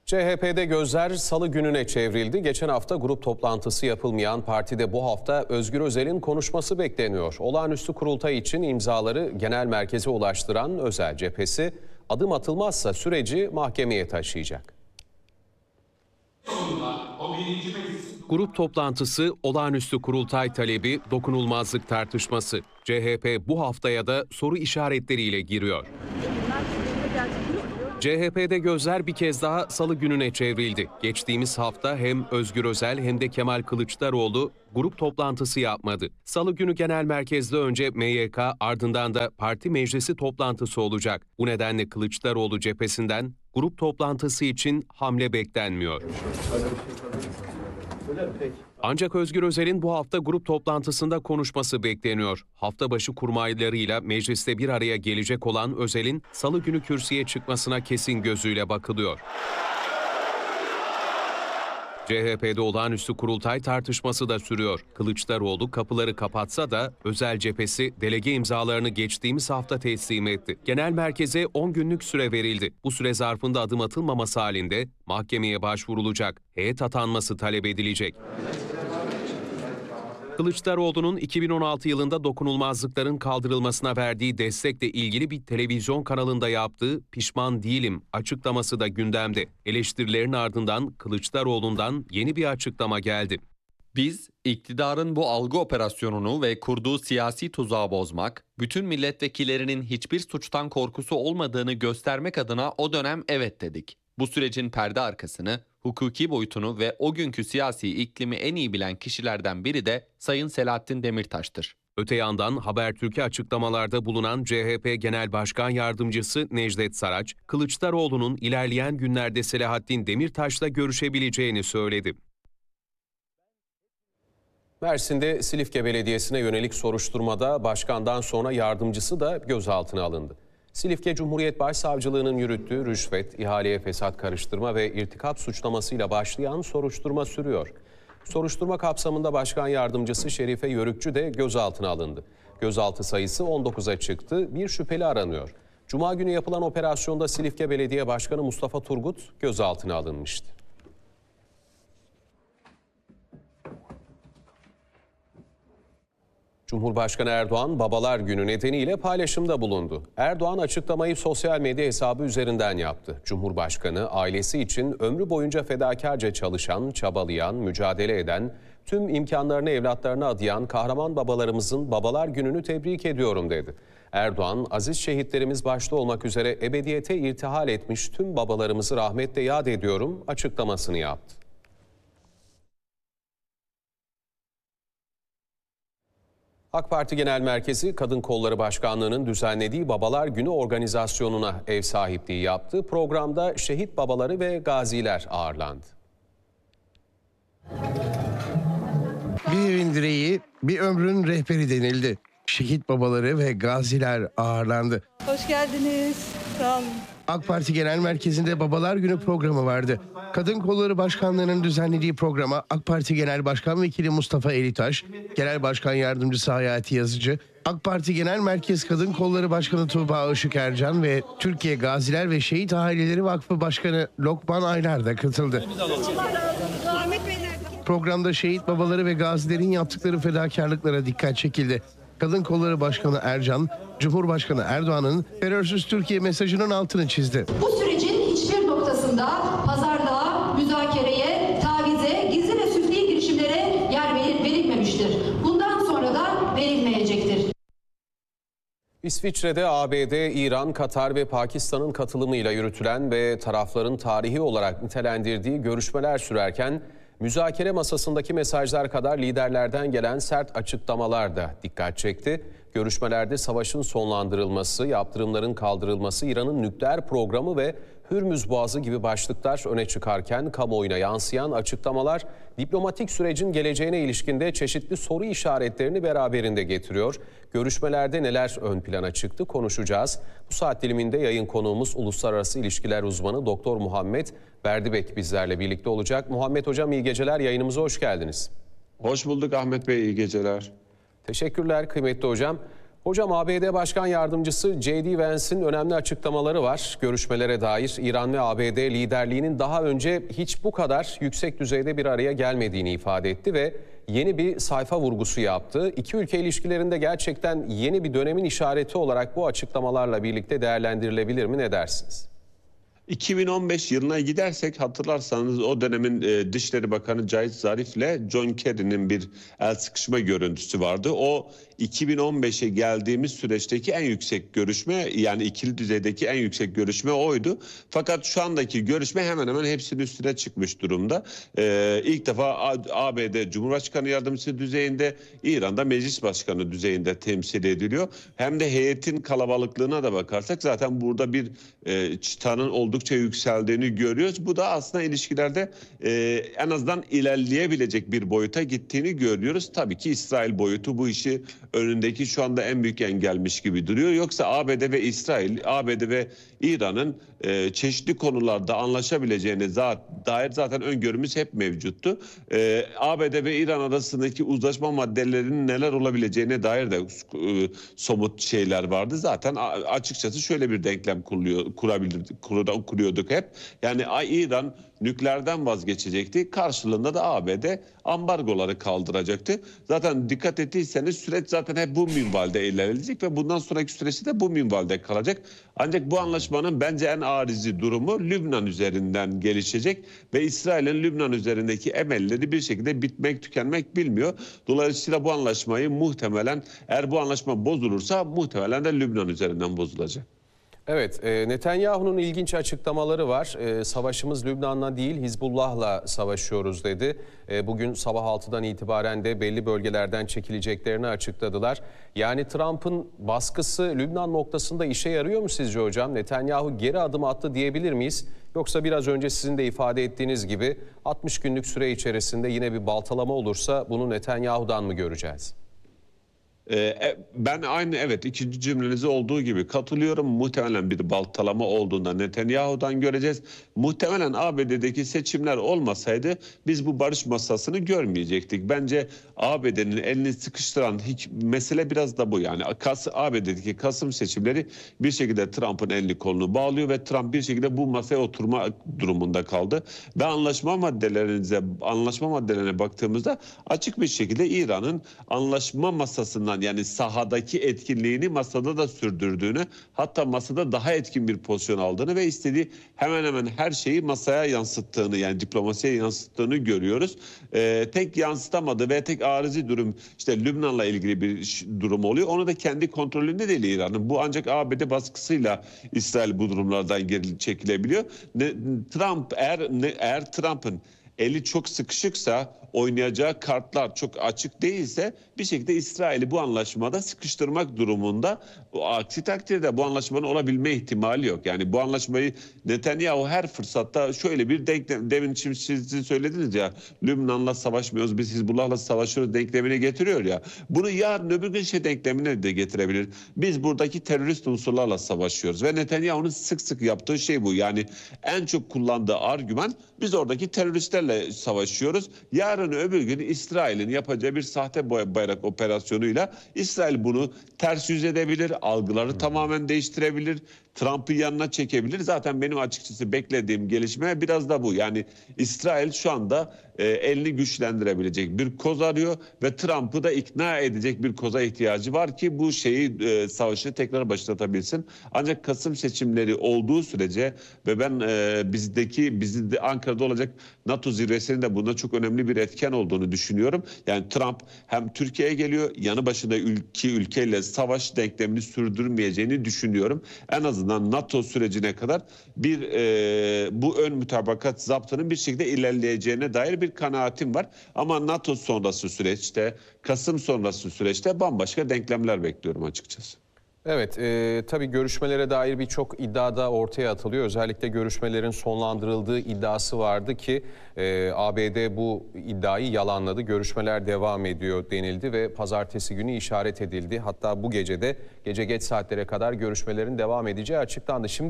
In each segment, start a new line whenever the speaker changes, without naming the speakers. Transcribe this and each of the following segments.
CHP'de gözler salı gününe çevrildi. Geçen hafta grup toplantısı yapılmayan partide bu hafta Özgür Özel'in konuşması bekleniyor. Olağanüstü kurultay için imzaları genel merkeze ulaştıran Özel cephesi adım atılmazsa süreci mahkemeye taşıyacak. Grup toplantısı, olağanüstü kurultay talebi, dokunulmazlık tartışması. CHP bu haftaya da soru işaretleriyle giriyor. CHP'de gözler bir kez daha salı gününe çevrildi. Geçtiğimiz hafta hem Özgür Özel hem de Kemal Kılıçdaroğlu grup toplantısı yapmadı. Salı günü genel merkezde önce MYK, ardından da parti meclisi toplantısı olacak. Bu nedenle Kılıçdaroğlu cephesinden grup toplantısı için hamle beklenmiyor. Ancak Özgür Özel'in bu hafta grup toplantısında konuşması bekleniyor. Hafta başı kurmaylarıyla mecliste bir araya gelecek olan Özel'in salı günü kürsüye çıkmasına kesin gözüyle bakılıyor. CHP'de olağanüstü kurultay tartışması da sürüyor. Kılıçdaroğlu kapıları kapatsa da Özel cephesi delege imzalarını geçtiğimiz hafta teslim etti. Genel merkeze 10 günlük süre verildi. Bu süre zarfında adım atılmaması halinde mahkemeye başvurulacak. Heyet atanması talep edilecek. Kılıçdaroğlu'nun 2016 yılında dokunulmazlıkların kaldırılmasına verdiği destekle ilgili bir televizyon kanalında yaptığı "pişman değilim" açıklaması da gündemde. Eleştirilerin ardından Kılıçdaroğlu'ndan yeni bir açıklama geldi.
Biz iktidarın bu algı operasyonunu ve kurduğu siyasi tuzağı bozmak, bütün milletvekillerinin hiçbir suçtan korkusu olmadığını göstermek adına o dönem evet dedik. Bu sürecin perde arkasını, hukuki boyutunu ve o günkü siyasi iklimi en iyi bilen kişilerden biri de Sayın Selahattin Demirtaş'tır.
Öte yandan Habertürk'e açıklamalarda bulunan CHP Genel Başkan Yardımcısı Necdet Saraç, Kılıçdaroğlu'nun ilerleyen günlerde Selahattin Demirtaş'la görüşebileceğini söyledi. Mersin'de Silifke Belediyesi'ne yönelik soruşturmada başkandan sonra yardımcısı da gözaltına alındı. Silifke Cumhuriyet Başsavcılığı'nın yürüttüğü rüşvet, ihaleye fesat karıştırma ve irtikap suçlamasıyla başlayan soruşturma sürüyor. Soruşturma kapsamında başkan yardımcısı Şerife Yörükçü de gözaltına alındı. Gözaltı sayısı 19'a çıktı, bir şüpheli aranıyor. Cuma günü yapılan operasyonda Silifke Belediye Başkanı Mustafa Turgut gözaltına alınmıştı. Cumhurbaşkanı Erdoğan Babalar Günü nedeniyle paylaşımda bulundu. Erdoğan açıklamayı sosyal medya hesabı üzerinden yaptı. Cumhurbaşkanı ailesi için ömrü boyunca fedakarca çalışan, çabalayan, mücadele eden, tüm imkanlarını evlatlarına adayan kahraman babalarımızın Babalar Günü'nü tebrik ediyorum dedi. Erdoğan, aziz şehitlerimiz başta olmak üzere ebediyete irtihal etmiş tüm babalarımızı rahmetle yad ediyorum açıklamasını yaptı. AK Parti Genel Merkezi Kadın Kolları Başkanlığı'nın düzenlediği Babalar Günü organizasyonuna ev sahipliği yaptı. Programda şehit babaları ve gaziler ağırlandı.
Bir evin direği, bir ömrün rehberi denildi. Şehit babaları ve gaziler ağırlandı.
Hoş geldiniz. Sağ olun.
AK Parti Genel Merkezi'nde Babalar Günü programı vardı. Kadın Kolları Başkanlığı'nın düzenlediği programa AK Parti Genel Başkan Vekili Mustafa Elitaş, Genel Başkan Yardımcısı Hayati Yazıcı, AK Parti Genel Merkez Kadın Kolları Başkanı Tuğba Işık Ercan ve Türkiye Gaziler ve Şehit Aileleri Vakfı Başkanı Lokman Aylar da katıldı. Programda şehit babaları ve gazilerin yaptıkları fedakarlıklara dikkat çekildi. Kadın Kolları Başkanı Ercan, Cumhurbaşkanı Erdoğan'ın terörsüz Türkiye mesajının altını çizdi.
Bu sürecin hiçbir noktasında pazarlığa, müzakereye, tavize, gizli ve süfli girişimlere yer verilmemiştir. Bundan sonra da verilmeyecektir.
İsviçre'de ABD, İran, Katar ve Pakistan'ın katılımıyla yürütülen ve tarafların tarihi olarak nitelendirdiği görüşmeler sürerken müzakere masasındaki mesajlar kadar liderlerden gelen sert açıklamalar da dikkat çekti. Görüşmelerde savaşın sonlandırılması, yaptırımların kaldırılması, İran'ın nükleer programı ve Hürmüz Boğazı gibi başlıklar öne çıkarken kamuoyuna yansıyan açıklamalar diplomatik sürecin geleceğine ilişkinde çeşitli soru işaretlerini beraberinde getiriyor. Görüşmelerde neler ön plana çıktı konuşacağız. Bu saat diliminde yayın konuğumuz uluslararası ilişkiler uzmanı Doktor Muhammed Berdibek bizlerle birlikte olacak. Muhammed Hocam iyi geceler, yayınımıza hoş geldiniz.
Hoş bulduk Ahmet Bey, iyi geceler.
Teşekkürler kıymetli hocam. Hocam, ABD Başkan Yardımcısı J.D. Vance'in önemli açıklamaları var. Görüşmelere dair İran ve ABD liderliğinin daha önce hiç bu kadar yüksek düzeyde bir araya gelmediğini ifade etti ve yeni bir sayfa vurgusu yaptı. İki ülke ilişkilerinde gerçekten yeni bir dönemin işareti olarak bu açıklamalarla birlikte değerlendirilebilir mi? Ne dersiniz?
2015 yılına gidersek hatırlarsanız o dönemin Dışişleri Bakanı Cahit Zarif ile John Kerry'nin bir el sıkışma görüntüsü vardı. O 2015'e geldiğimiz süreçteki en yüksek görüşme, yani ikili düzeydeki en yüksek görüşme oydu. Fakat şu andaki görüşme hemen hemen hepsinin üstüne çıkmış durumda. İlk defa ABD Cumhurbaşkanı Yardımcısı düzeyinde, İran'da Meclis Başkanı düzeyinde temsil ediliyor. Hem de heyetin kalabalıklığına da bakarsak zaten burada bir çıtanın oldukça yükseldiğini görüyoruz. Bu da aslında ilişkilerde en azından ilerleyebilecek bir boyuta gittiğini görüyoruz. Tabii ki İsrail boyutu bu işi önündeki şu anda en büyük engelmiş gibi duruyor. Yoksa ABD ve İsrail, ABD ve İran'ın çeşitli konularda anlaşabileceğine dair zaten öngörümüz hep mevcuttu. ABD ve İran arasındaki uzlaşma maddelerinin neler olabileceğine dair de somut şeyler vardı. Zaten açıkçası şöyle bir denklem kuruyorduk hep. Yani İran nükleerden vazgeçecekti. Karşılığında da ABD ambargoları kaldıracaktı. Zaten dikkat ettiyseniz süreç zaten hep bu minvalde ilerleyecek ve bundan sonraki süreçte de bu minvalde kalacak. Ancak bu anlaşmanın bence en arizi durumu Lübnan üzerinden gelişecek ve İsrail'in Lübnan üzerindeki emelleri bir şekilde bitmek tükenmek bilmiyor. Dolayısıyla bu anlaşmayı muhtemelen, eğer bu anlaşma bozulursa muhtemelen de Lübnan üzerinden bozulacak.
Evet, Netanyahu'nun ilginç açıklamaları var. Savaşımız Lübnan'la değil, Hizbullah'la savaşıyoruz dedi. Bugün sabah 6'dan itibaren de belli bölgelerden çekileceklerini açıkladılar. Yani Trump'ın baskısı Lübnan noktasında işe yarıyor mu sizce hocam? Netanyahu geri adım attı diyebilir miyiz? Yoksa biraz önce sizin de ifade ettiğiniz gibi 60 günlük süre içerisinde yine bir baltalama olursa bunu Netanyahu'dan mı göreceğiz?
Ben evet, ikinci cümlenize olduğu gibi katılıyorum. Muhtemelen bir baltalama olduğunda Netanyahu'dan göreceğiz. Muhtemelen ABD'deki seçimler olmasaydı biz bu barış masasını görmeyecektik. Bence ABD'nin elini sıkıştıran mesele biraz da bu. Yani ABD'deki Kasım seçimleri bir şekilde Trump'ın elini kolunu bağlıyor ve Trump bir şekilde bu masaya oturma durumunda kaldı. Ve anlaşma maddelerine baktığımızda açık bir şekilde İran'ın anlaşma masasından, yani sahadaki etkinliğini masada da sürdürdüğünü, hatta masada daha etkin bir pozisyon aldığını ve istediği hemen hemen her şeyi masaya yansıttığını, yani diplomasiye yansıttığını görüyoruz. Tek yansıtamadığı ve tek arizi durum işte Lübnan'la ilgili bir durum oluyor. Onu da kendi kontrolünde değil İran'ın. Bu ancak ABD baskısıyla İsrail bu durumlardan geri çekilebiliyor. Eğer Trump'ın eli çok sıkışıksa, oynayacağı kartlar çok açık değilse bir şekilde İsrail'i bu anlaşmada sıkıştırmak durumunda. Aksi takdirde bu anlaşmanın olabilme ihtimali yok. Yani bu anlaşmayı Netanyahu her fırsatta şöyle bir denklem, demin siz söylediniz ya, Lübnan'la savaşmıyoruz, biz Hizbullah'la savaşıyoruz denklemine getiriyor ya. Bunu yarın öbür gün denklemine de getirebilir. Biz buradaki terörist unsurlarla savaşıyoruz ve Netanyahu'nun sık sık yaptığı şey bu. Yani en çok kullandığı argüman, biz oradaki teröristlerle savaşıyoruz. Yarın öbür gün İsrail'in yapacağı bir sahte bayrak operasyonuyla İsrail bunu ters yüz edebilir, algıları tamamen değiştirebilir, Trump'ı yanına çekebilir. Zaten benim açıkçası beklediğim gelişme biraz da bu. Yani İsrail şu anda elini güçlendirebilecek bir koz arıyor ve Trump'ı da ikna edecek bir koza ihtiyacı var ki bu savaşı tekrar başlatabilsin. Ancak Kasım seçimleri olduğu sürece ve ben bizde Ankara'da olacak NATO zirvesinin de bunda çok önemli bir etken olduğunu düşünüyorum. Yani Trump hem Türkiye'ye geliyor, yanı başında iki ülkeyle savaş denklemini sürdürmeyeceğini düşünüyorum. En azından NATO sürecine kadar bu ön mütabakat zaptının bir şekilde ilerleyeceğine dair bir kanaatim var. Ama NATO sonrası süreçte, Kasım sonrası süreçte bambaşka denklemler bekliyorum açıkçası.
Evet, tabii görüşmelere dair birçok iddia da ortaya atılıyor. Özellikle görüşmelerin sonlandırıldığı iddiası vardı ki ABD bu iddiayı yalanladı. Görüşmeler devam ediyor denildi ve pazartesi günü işaret edildi. Hatta bu gece geç saatlere kadar görüşmelerin devam edeceği açıklandı. Şimdi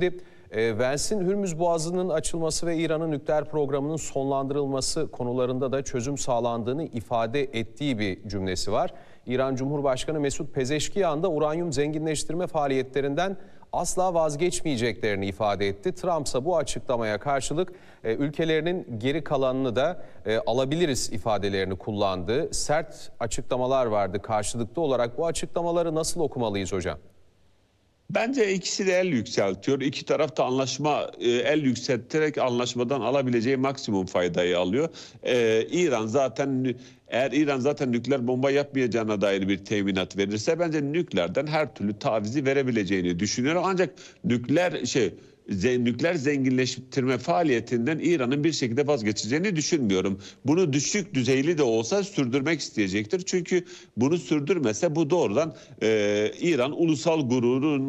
Vance'in Hürmüz Boğazı'nın açılması ve İran'ın nükleer programının sonlandırılması konularında da çözüm sağlandığını ifade ettiği bir cümlesi var. İran Cumhurbaşkanı Mesut Pezeşkiyan da uranyum zenginleştirme faaliyetlerinden asla vazgeçmeyeceklerini ifade etti. Trump ise bu açıklamaya karşılık ülkelerinin geri kalanını da alabiliriz ifadelerini kullandı. Sert açıklamalar vardı karşılıklı olarak. Bu açıklamaları nasıl okumalıyız hocam?
Bence ikisi de el yükseltiyor. İki taraf da el yükselterek anlaşmadan alabileceği maksimum faydayı alıyor. Eğer İran zaten nükleer bomba yapmayacağına dair bir teminat verirse bence nükleerden her türlü tavizi verebileceğini düşünüyorum. Ancak nükleer zenginleştirme faaliyetinden İran'ın bir şekilde vazgeçeceğini düşünmüyorum. Bunu düşük düzeyli de olsa sürdürmek isteyecektir. Çünkü bunu sürdürmese bu doğrudan İran ulusal gururun